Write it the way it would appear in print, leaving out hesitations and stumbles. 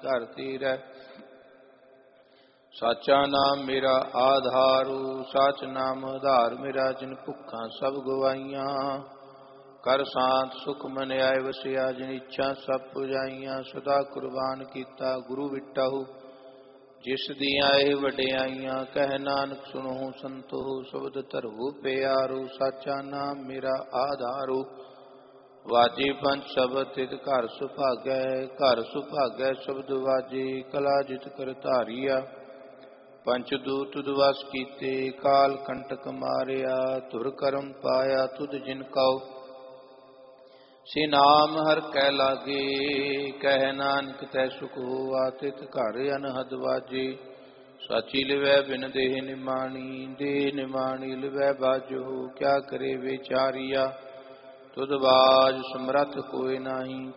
ਘਰ ਤੇਰਾ। ਸਾਚਾ ਨਾਮ ਮੇਰਾ ਆਧਾਰੂ, ਸਾਚ ਨਾਮ ਆਧਾਰ ਮੇਰਾ। ਜਿਨ ਭੁੱਖਾਂ ਸਭ ਗਵਾਈਆਂ, ਕਰ ਸ਼ਾਂਤ ਸੁਖ ਮਨ ਆਏ ਵਸਿਆ। ਜਿਨ ਇੱਛਾ ਸਭ ਪੁਜਾਈਆਂ, ਸਦਾ ਕੁਰਬਾਨ ਕੀਤਾ ਗੁਰੂ ਵਿਟਾਹੁ। ਜਿਸ ਦੀਆਂ ਇਹ ਵਡਿਆਈਆਂ, ਕਹਿ ਨਾਨਕ ਸੁਣੋ ਸੰਤੋ। ਸ਼ਬਦ ਧਰੋ ਪਿਆਰੂ, ਸਾਚਾ ਨਾਮ ਮੇਰਾ ਆਧਾਰੂ। ਵਾਜੇ ਪੰਜ ਸ਼ਬਦ ਤਿਤ ਘਰ ਸੁਭਾਗੈ, ਘਰ ਸੁਭਾਗੈ ਸ਼ਬਦ ਵਾਜੇ। ਕਲਾ ਜਿਤ ਕਰ ਧਾਰੀਆ, ਪੰਚ ਦੂਤ ਦੁਆਸ ਕੀਤੇ। ਕਾਲ ਕੰਟਕ ਮਾਰਿਆ, ਧੁਰ ਕਰਮ ਪਾਇਆ ਤੁਧ ਜਿਨ ਕਉ। ਸੇ ਨਾਮ ਹਰ ਕੈ ਲਾਗੇ, ਕਹਿ ਨਾਨਕ ਤੈ ਸੁਖ ਹੋਆ। ਤਿਤ ਘਰ ਅਨਹਦ ਵਾਜੇ, ਸਾਚੀ ਲਿਵੈ ਬਿਨ ਦੇਹ ਨਿਮਾਣੀ। ਦੇਹ ਨਿਮਾਣੀ ਲਿਵੈ ਬਾਜੋ, ਕਿਆ ਕਰੇ ਵਿਚਾਰੀਆ। ਤੁਧ ਬਾਜ ਸਮਰੱਥ ਕੋਇ ਨਾਹੀ।